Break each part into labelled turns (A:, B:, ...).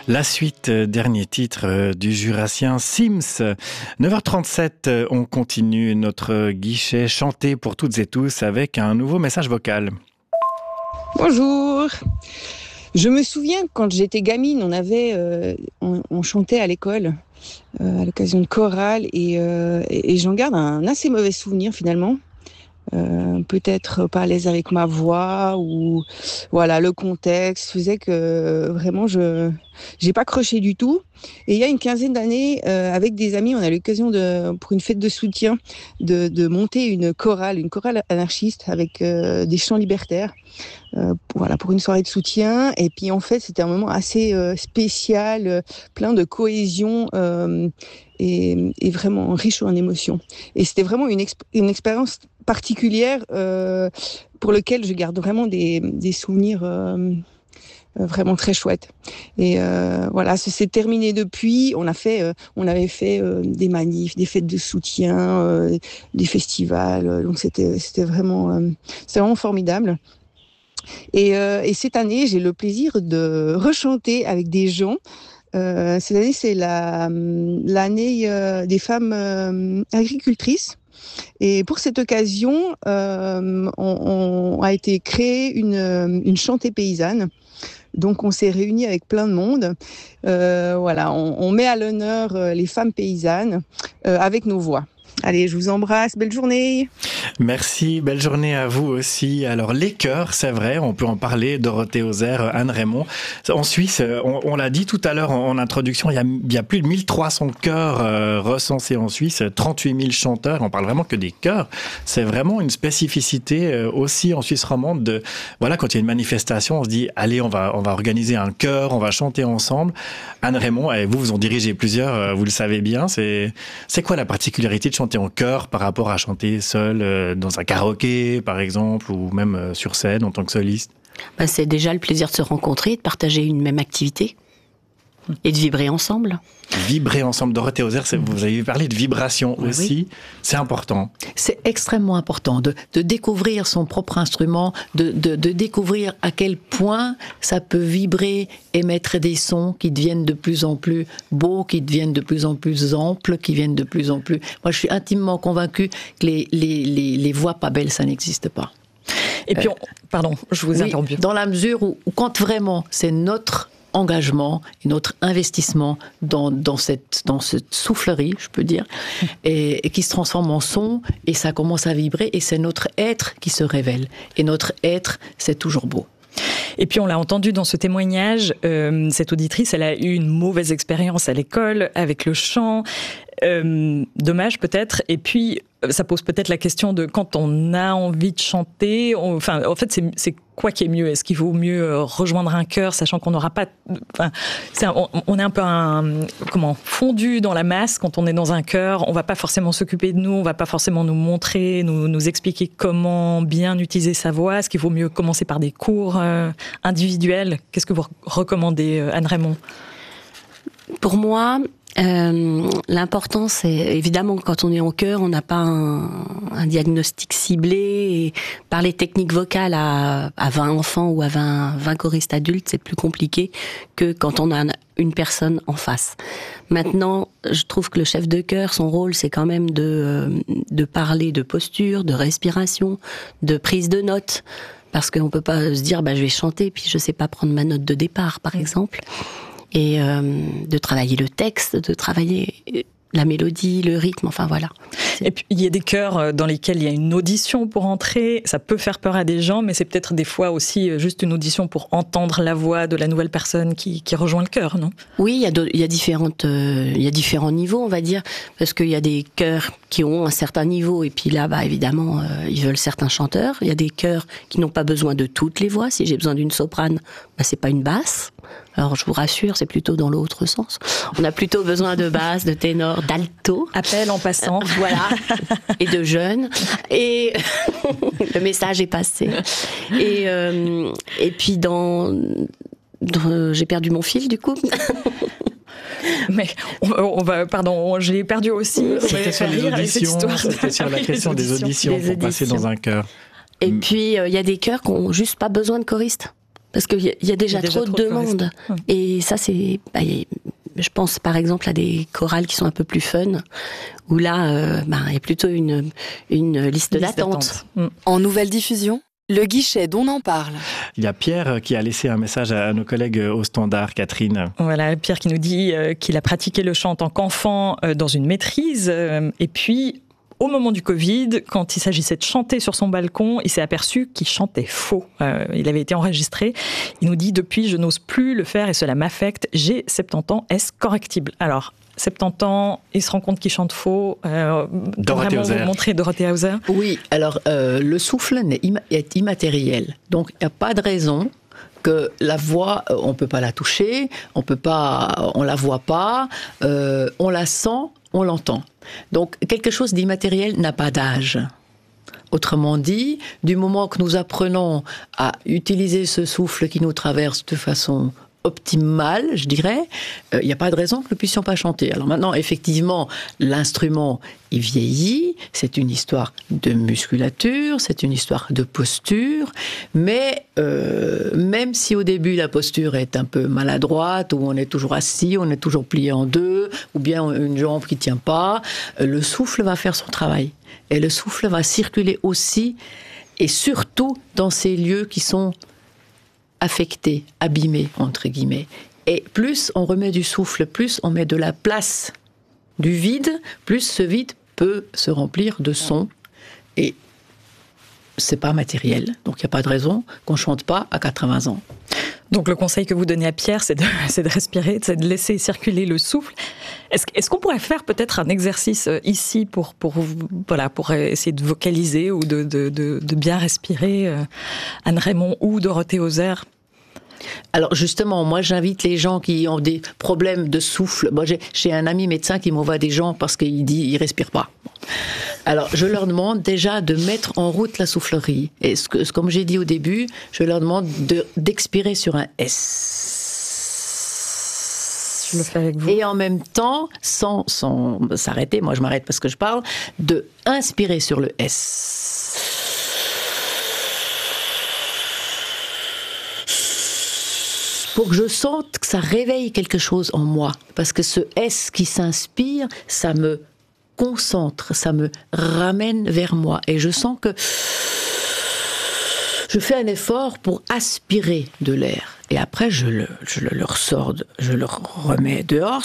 A: La suite, dernier titre du Jurassien Sims. 9h37, on continue notre guichet chanté pour toutes et tous avec un nouveau message vocal.
B: Bonjour. Je me souviens quand j'étais gamine, on chantait à l'école à l'occasion de chorale et j'en garde un assez mauvais souvenir finalement. Peut-être pas à l'aise avec ma voix ou voilà, le contexte faisait que vraiment j'ai pas accroché du tout. Et il y a une quinzaine d'années, avec des amis, on a eu l'occasion pour une fête de soutien de monter une chorale anarchiste avec des chants libertaires. Voilà, pour une soirée de soutien. Et puis en fait, c'était un moment assez spécial, plein de cohésion et vraiment riche en émotions. Et c'était vraiment une expérience particulière pour lequel je garde vraiment des souvenirs vraiment très chouettes. Et voilà, ça s'est terminé depuis. On avait fait des manifs, des fêtes de soutien, des festivals. Donc c'était vraiment formidable. Et cette année, j'ai le plaisir de rechanter avec des gens. Cette année, c'est l'année des femmes agricultrices. Et pour cette occasion, on a été créé une chantée paysanne. Donc, on s'est réunis avec plein de monde. Voilà, on met à l'honneur les femmes paysannes avec nos voix. Allez, je vous embrasse. Belle journée.
A: Merci, belle journée à vous aussi. Alors, les chœurs, c'est vrai, on peut en parler. Dorothée Ozer, Anne Raymond. En Suisse, on l'a dit tout à l'heure en introduction, il y a plus de 1300 chœurs recensés en Suisse, 38 000 chanteurs. On parle vraiment que des chœurs. C'est vraiment une spécificité aussi en Suisse romande voilà, quand il y a une manifestation, on se dit, allez, on va organiser un chœur, on va chanter ensemble. Anne Raymond, et vous en dirigez plusieurs, vous le savez bien. C'est quoi la particularité de chanter en chœur par rapport à chanter seul dans un karaoké, par exemple, ou même sur scène en tant que soliste?
C: C'est déjà le plaisir de se rencontrer, de partager une même activité et de vibrer ensemble.
A: Vibrer ensemble. Dorothée Ozer, vous avez parlé de vibration aussi. Oui. C'est important.
D: C'est extrêmement important de découvrir son propre instrument, de découvrir à quel point ça peut vibrer, émettre des sons qui deviennent de plus en plus beaux, qui deviennent de plus en plus amples, qui viennent de plus en plus... Moi, je suis intimement convaincue que les voix pas belles, ça n'existe pas.
E: Et puis, pardon, je vous interromps.
D: Dans la mesure où quand vraiment c'est notre engagement et notre investissement dans cette soufflerie, je peux dire, et qui se transforme en son, et ça commence à vibrer, et c'est notre être qui se révèle. Et notre être, c'est toujours beau.
E: Et puis on l'a entendu dans ce témoignage, cette auditrice, elle a eu une mauvaise expérience à l'école avec le chant. Dommage peut-être. Et puis ça pose peut-être la question de quand on a envie de chanter. En fait, c'est quoi qui est mieux? Est-ce qu'il vaut mieux rejoindre un chœur, sachant qu'on n'aura pas... on est un peu fondu dans la masse quand on est dans un chœur. On va pas forcément s'occuper de nous, on va pas forcément nous montrer, nous expliquer comment bien utiliser sa voix. Est-ce qu'il vaut mieux commencer par des cours individuels? Qu'est-ce que vous recommandez, Anne Raymond?
C: Pour moi... l'important, c'est évidemment quand on est en chœur, on n'a pas un diagnostic ciblé, et par les techniques vocales à 20 enfants ou à 20 choristes adultes, c'est plus compliqué que quand on a une personne en face. Maintenant, je trouve que le chef de chœur, son rôle, c'est quand même de parler de posture, de respiration, de prise de notes, parce qu'on peut pas se dire je vais chanter puis je sais pas prendre ma note de départ, par exemple. Et de travailler le texte, de travailler la mélodie, le rythme, enfin voilà.
E: Et puis il y a des chœurs dans lesquels il y a une audition pour entrer, ça peut faire peur à des gens, mais c'est peut-être des fois aussi juste une audition pour entendre la voix de la nouvelle personne qui rejoint le chœur, non?
C: Oui, il y a différents niveaux, on va dire, parce qu'il y a des chœurs qui ont un certain niveau, et puis là, évidemment, ils veulent certains chanteurs. Il y a des chœurs qui n'ont pas besoin de toutes les voix. Si j'ai besoin d'une soprane, c'est pas une basse. Alors je vous rassure, c'est plutôt dans l'autre sens. On a plutôt besoin de basse, de ténor, d'alto.
E: Appel en passant.
C: Voilà. Et de jeunes. Et le message est passé. Et puis j'ai perdu mon fil du coup.
E: Mais j'ai perdu aussi.
A: C'était sur les auditions. C'était sur la question des auditions pour passer dans un chœur.
C: Et puis il y a des chœurs qui n'ont juste pas besoin de choristes. Parce qu'il y a déjà trop de demandes. Et ça, c'est... je pense par exemple à des chorales qui sont un peu plus fun, où là, il y a plutôt une liste d'attente.
F: En nouvelle diffusion, le guichet d'On en parle.
A: Il y a Pierre qui a laissé un message à nos collègues au standard, Catherine.
E: Voilà, Pierre qui nous dit qu'il a pratiqué le chant en tant qu'enfant dans une maîtrise, et puis... Au moment du Covid, quand il s'agissait de chanter sur son balcon, il s'est aperçu qu'il chantait faux. Il avait été enregistré. Il nous dit « Depuis, je n'ose plus le faire et cela m'affecte. J'ai 70 ans. Est-ce correctible ?» Alors, 70 ans, il se rend compte qu'il chante faux.
A: Dorothée Hauser.
E: Vous montrer Dorothée Hauser.
D: Oui, alors le souffle est immatériel. Donc, il n'y a pas de raison que la voix, on ne peut pas la toucher, on la voit pas, on la sent, on l'entend. Donc, quelque chose d'immatériel n'a pas d'âge. Autrement dit, du moment que nous apprenons à utiliser ce souffle qui nous traverse de façon optimale, je dirais, il n'y a pas de raison que nous ne puissions pas chanter. Alors maintenant, effectivement, l'instrument, il vieillit, c'est une histoire de musculature, c'est une histoire de posture, mais même si au début la posture est un peu maladroite, ou on est toujours assis, on est toujours plié en deux, ou bien une jambe qui ne tient pas, le souffle va faire son travail. Et le souffle va circuler aussi, et surtout dans ces lieux qui sont affecté, abîmé, entre guillemets. Et plus on remet du souffle, plus on met de la place, du vide, plus ce vide peut se remplir de sons. Et c'est pas matériel. Donc il n'y a pas de raison qu'on chante pas à 80 ans.
E: Donc le conseil que vous donnez à Pierre, c'est de respirer, c'est de laisser circuler le souffle. Est-ce qu'on pourrait faire peut-être un exercice ici pour essayer de vocaliser ou de bien respirer, Anne Raymond ou Dorothée Hauser?
D: Alors justement, moi j'invite les gens qui ont des problèmes de souffle. Moi, j'ai un ami médecin qui m'envoie des gens parce qu'il dit il respire pas. Alors je leur demande déjà de mettre en route la soufflerie. Et comme j'ai dit au début, je leur demande d'expirer sur un S.
E: Je le fais avec vous.
D: Et en même temps, sans s'arrêter, moi je m'arrête parce que je parle, de inspirer sur le S. Pour que je sente que ça réveille quelque chose en moi. Parce que ce S qui s'inspire, ça me concentre, ça me ramène vers moi. Et je sens que je fais un effort pour aspirer de l'air. Et après, je le ressors, je le remets dehors.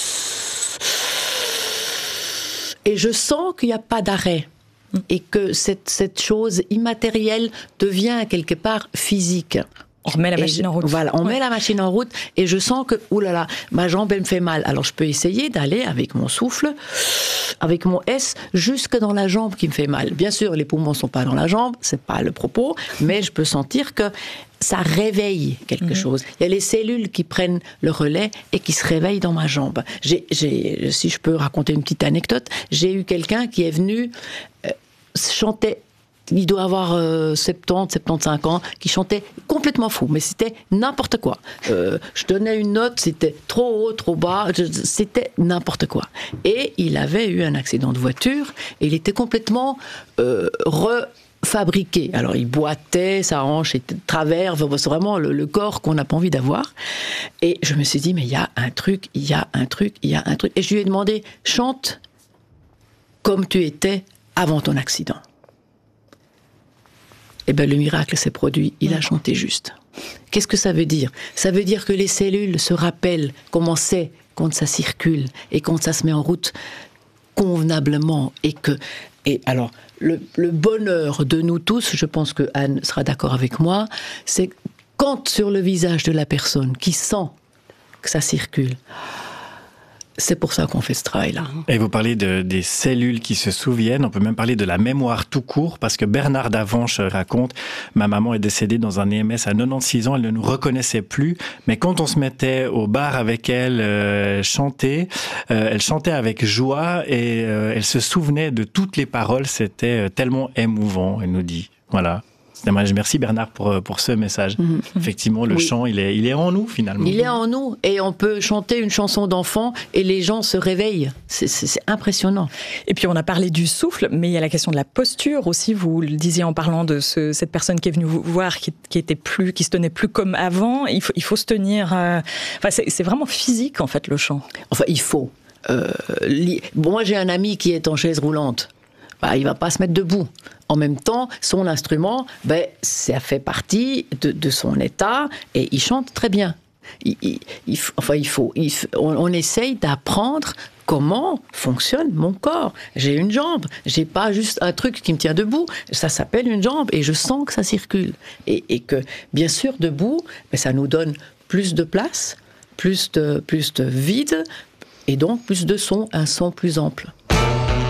D: Et je sens qu'il n'y a pas d'arrêt. Et que cette chose immatérielle devient quelque part physique.
E: On remet la machine en route.
D: Voilà, on met la machine en route et je sens que, oulala, ma jambe, elle me fait mal. Alors je peux essayer d'aller avec mon souffle, avec mon S, jusque dans la jambe qui me fait mal. Bien sûr, les poumons ne sont pas dans la jambe, c'est pas le propos, mais je peux sentir que ça réveille quelque chose. Il y a les cellules qui prennent le relais et qui se réveillent dans ma jambe. Si je peux raconter une petite anecdote, j'ai eu quelqu'un qui est venu chanter. Il doit avoir 70, 75 ans, qui chantait complètement fou, mais c'était n'importe quoi. Je donnais une note, c'était trop haut, trop bas, c'était n'importe quoi. Et il avait eu un accident de voiture, et il était complètement refabriqué. Alors il boitait, sa hanche était de travers, c'est vraiment le corps qu'on n'a pas envie d'avoir. Et je me suis dit, mais il y a un truc, il y a un truc, il y a un truc. Et je lui ai demandé, chante comme tu étais avant ton accident. Eh bien, le miracle s'est produit, il a chanté juste. Qu'est-ce que ça veut dire ? Ça veut dire que les cellules se rappellent comment c'est quand ça circule et quand ça se met en route convenablement. Et alors, le bonheur de nous tous, je pense que Anne sera d'accord avec moi, c'est quand sur le visage de la personne qui sent que ça circule, c'est pour ça qu'on fait ce travail-là.
A: Et vous parlez des cellules qui se souviennent, on peut même parler de la mémoire tout court, parce que Bernard Davanche raconte, ma maman est décédée dans un EMS à 96 ans, elle ne nous reconnaissait plus, mais quand on se mettait au bar avec elle, chanter, elle chantait avec joie et elle se souvenait de toutes les paroles, c'était tellement émouvant, elle nous dit. Voilà. témoignage. Merci Bernard pour ce message. Effectivement, le chant, il est en nous finalement.
D: Il est en nous et on peut chanter une chanson d'enfant et les gens se réveillent. C'est impressionnant.
E: Et puis on a parlé du souffle, mais il y a la question de la posture aussi. Vous le disiez en parlant de cette personne qui est venue vous voir, qui se tenait plus comme avant. Il faut se tenir. C'est vraiment physique en fait le chant.
D: Enfin, il faut. Moi, j'ai un ami qui est en chaise roulante. Il va pas se mettre debout. En même temps, son instrument, ça fait partie de son état et il chante très bien. On essaye d'apprendre comment fonctionne mon corps. J'ai une jambe, j'ai pas juste un truc qui me tient debout. Ça s'appelle une jambe et je sens que ça circule. Et que, bien sûr, debout, ça nous donne plus de place, plus de vide et donc plus de son, un son plus ample.